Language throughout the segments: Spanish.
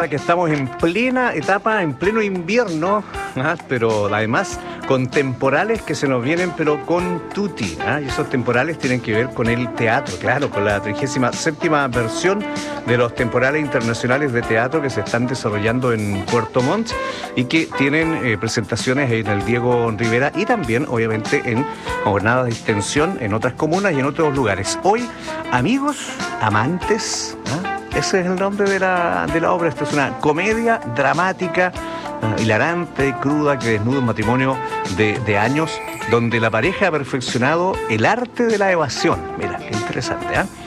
que estamos en plena etapa, en pleno invierno, pero además con temporales que se nos vienen, pero con tutti. Y esos temporales tienen que ver con el teatro, claro, con la 37ª versión de los temporales internacionales de teatro que se están desarrollando en Puerto Montt y que tienen presentaciones en el Diego Rivera y también, obviamente, en jornadas de extensión en otras comunas y en otros lugares. Hoy, amigos, amantes, ese es el nombre de la obra. Esta es una comedia dramática, hilarante, cruda, que desnuda un matrimonio de años donde la pareja ha perfeccionado el arte de la evasión. Mira, qué interesante,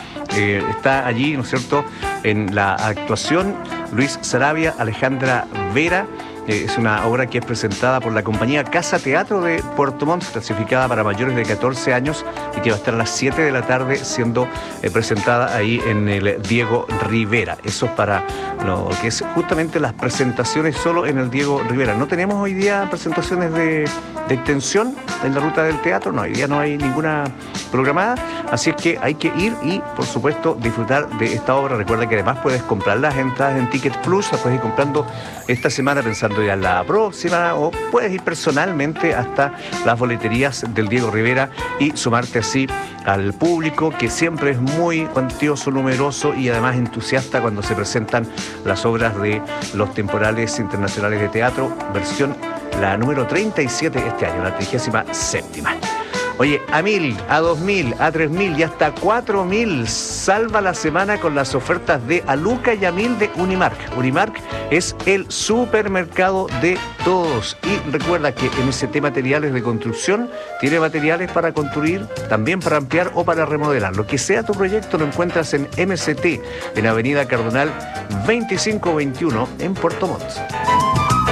está allí, ¿no es cierto?, en la actuación Luis Saravia, Alejandra Vera. Es una obra que es presentada por la compañía Casa Teatro de Puerto Montt, clasificada para mayores de 14 años y que va a estar a las 7 de la tarde siendo presentada ahí en el Diego Rivera. Eso es para lo que es justamente las presentaciones solo en el Diego Rivera. No tenemos hoy día presentaciones de extensión en la ruta del teatro, no, hoy día no hay ninguna programada, así es que hay que ir y, por supuesto, disfrutar de esta obra. Recuerda que además puedes comprar las entradas en Ticket Plus, las puedes ir comprando esta semana pensando ya en la próxima, o puedes ir personalmente hasta las boleterías del Diego Rivera y sumarte así al público, que siempre es muy cuantioso, numeroso y además entusiasta cuando se presentan las obras de los temporales internacionales de teatro, versión la número 37 este año, la 37ª. Oye, a 1.000, a 2.000, a 3.000 y hasta 4.000 salva la semana con las ofertas de Aluca y a 1.000 de Unimark. Unimark es el supermercado de todos. Y recuerda que MST Materiales de Construcción tiene materiales para construir, también para ampliar o para remodelar. Lo que sea tu proyecto lo encuentras en MST, en Avenida Cardonal 2521 en Puerto Montt.